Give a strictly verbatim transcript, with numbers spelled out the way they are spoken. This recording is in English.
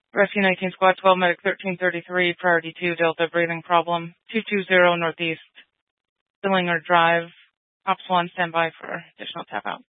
Rescue nineteen Squad twelve, Medic thirteen thirty-three, Priority two, Delta breathing problem, two two zero Northeast, Dillinger Drive. Ops one, stand by for additional tap out.